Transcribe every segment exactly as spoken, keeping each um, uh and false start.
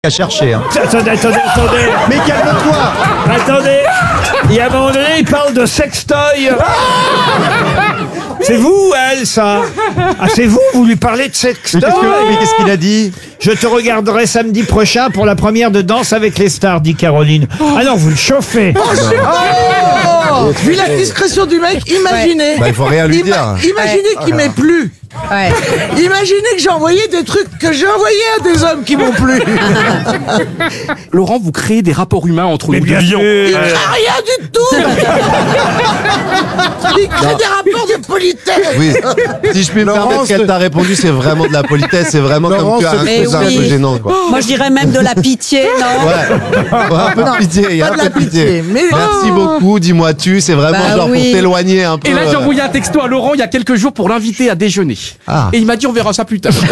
à chercher. Hein. Attendez, attendez, attendez. Mais calme-toi. Attendez. Il y a un moment donné, il parle de sextoy. C'est vous, elle, ça. Ah, c'est vous, vous lui parlez de sextoy. Mais qu'est-ce que- mais qu'est-ce qu'il a dit? Je te regarderai samedi prochain pour la première de Danse avec les stars, dit Caroline. Ah non, vous le chauffez. Oh, vu la discrétion du mec, imaginez. Bah, il faut rien lui Ima- dire. Imaginez qu'il m'ait plu. Ouais. Imaginez que j'ai envoyé des trucs que j'ai envoyés à des hommes qui m'ont plu. Laurent, vous créez des rapports humains entre Mais nous bien deux sûr. lions. Ah, rien du tout. Il crée des rapports de politesse. Oui. Si je puis me permettre qu'elle t'a répondu, c'est vraiment de la politesse. C'est vraiment comme tu as un Mais cousin un oui. peu gênant, quoi. Moi, je dirais même de la pitié, non? Ouais. Ouais, un peu de pitié. Il y a pas un de la peu de pitié. pitié, mais- Merci beaucoup. Dis-moi tu. C'est vraiment Bah genre oui. pour t'éloigner un peu. Et là, j'ai euh, envoyé un texto à Laurent il y a quelques jours pour l'inviter à déjeuner. Ah. Et il m'a dit on verra ça plus tard.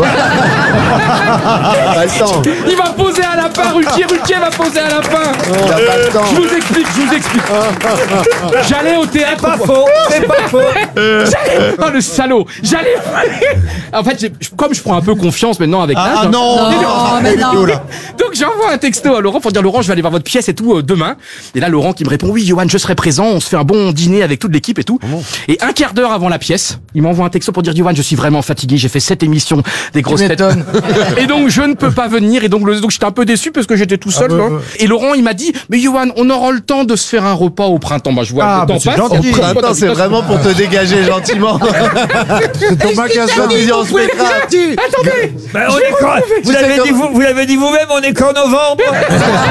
Pas le temps. Il va poser un lapin, Ruquier, Ruquier va poser un lapin. Il y a pas le temps. Je vous explique, je vous explique. J'allais au théâtre. Pas faux, c'est pas faux. J'allais- Oh le salaud. J'allais. En fait, j'ai- comme je prends un peu confiance maintenant avec l'âge. Ah non. Non, mais non. Donc j'envoie un texto à Laurent pour dire Laurent, je vais aller voir votre pièce et tout euh, demain. Et là Laurent qui me répond oui Johan, je serai présent, on se fait un bon dîner avec toute l'équipe et tout. Et un quart d'heure avant la pièce, il m'envoie un texto pour dire Johan, je suis vraiment fatigué, j'ai fait sept émissions des grosses têtes. m'étonnes. Et donc je ne peux pas venir et donc, le- donc j'étais un peu déçu parce que j'étais tout seul. là. Et Laurent il m'a dit mais Johan, on aura le temps de se faire un repas au printemps. Bah je vois Ah, le temps bah, c'est passe. gentil. Et puis, Attends, c'est vraiment pour te dégager gentiment. C'est ton magasin. on se mettra. Attendez. Ben, on est quand- vous l'avez dit, vous, vous l'avez dit vous-même, on est qu'en novembre.